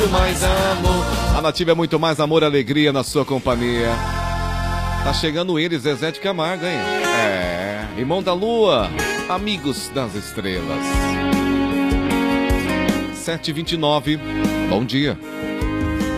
mais amor. A Nativa é muito mais amor e alegria na sua companhia. Tá chegando ele, Zezé de Camargo, hein? É, Irmão da Lua, Amigos das Estrelas. 7h29, bom dia.